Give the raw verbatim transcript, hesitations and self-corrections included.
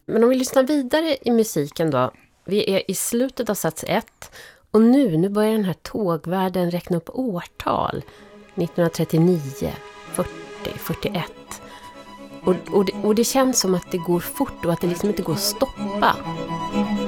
Men om vi lyssnar vidare i musiken då. Vi är i slutet av sats ett. Och nu, nu börjar den här tågvärlden räkna upp årtal. nittonhundratrettionio, fyrtio, fyrtioett. Och, och, det, och det känns som att det går fort och att det liksom inte går att stoppa.